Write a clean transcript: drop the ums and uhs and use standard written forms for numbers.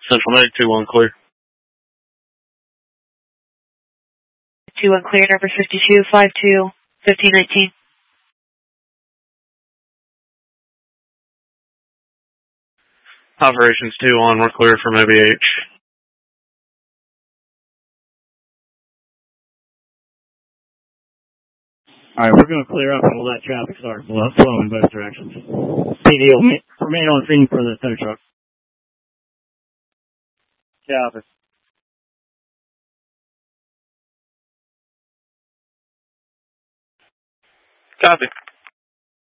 Central Medic 2-1 clear. 2-1 clear, number 5252, 1519. Operations 2-1, we're clear from OBH. Alright, we're going to clear up until that traffic starts flowing in both directions. PD will remain on scene for the tow truck. Copy. Copy.